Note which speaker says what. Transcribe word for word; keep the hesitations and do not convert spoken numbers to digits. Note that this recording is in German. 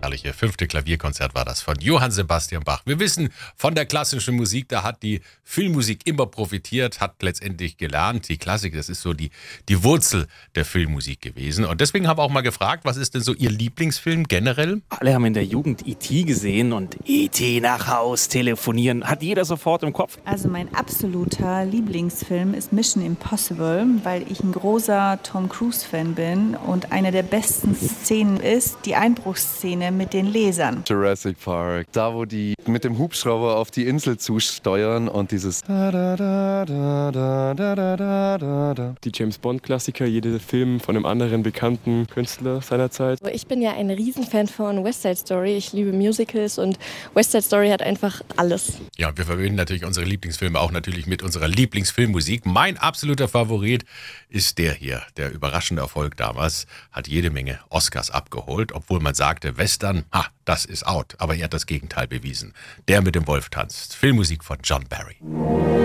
Speaker 1: Herrliche fünfte Klavierkonzert war das von Johann Sebastian Bach. Wir wissen von der klassischen Musik, da hat die Filmmusik immer profitiert, hat letztendlich gelernt. Die Klassik, das ist so die, die Wurzel der Filmmusik gewesen. Und deswegen haben wir auch mal gefragt, was ist denn so Ihr Lieblingsfilm generell?
Speaker 2: Alle haben in der Jugend E T gesehen und E T nach Haus telefonieren. Hat jeder sofort im Kopf.
Speaker 3: Also mein absoluter Lieblingsfilm ist Mission Impossible, weil ich ein großer Tom Cruise-Fan bin. Und eine der besten Szenen ist die Einbruchsszene mit den Lasern.
Speaker 4: Jurassic Park, da wo die mit dem Hubschrauber auf die Insel zusteuern und dieses
Speaker 5: Die James Bond-Klassiker, jeder Film von einem anderen bekannten Künstler seiner Zeit.
Speaker 6: Ich bin ja ein Riesenfan von West Side Story. Ich liebe Musicals und West Side Story hat einfach alles.
Speaker 1: Ja, wir verbinden natürlich unsere Lieblingsfilme auch natürlich mit unserer Lieblingsfilmmusik. Mein absoluter Favorit ist der hier. Der überraschende Erfolg damals hat jede Menge Oscars abgeholt, obwohl man sagte, Western, ha, das ist out. Aber er hat das Gegenteil bewiesen. Der mit dem Wolf tanzt. Filmmusik von John Barry.